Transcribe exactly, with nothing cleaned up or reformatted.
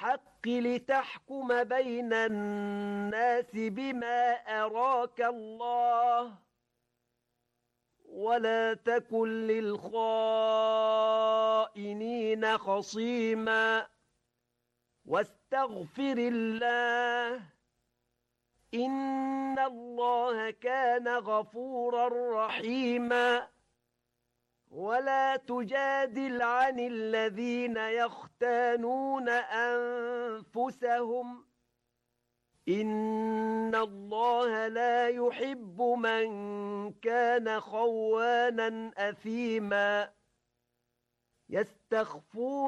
بالحق لتحكم بين الناس بما أراك الله ولا تكن للخائنين خصيما واستغفر الله إن الله كان غفورا رحيما ولا تجادل عن الذين يختانون أنفسهم إن الله لا يحب من كان خوانا أثيما يستخفون